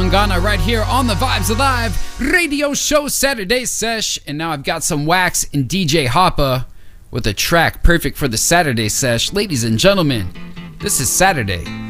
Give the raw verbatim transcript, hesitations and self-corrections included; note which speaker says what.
Speaker 1: Tangana right here on the Vibes Alive radio show Saturday sesh. And now I've got some wax and D J Hoppa with a track perfect for the Saturday sesh. Ladies and gentlemen, this is Saturday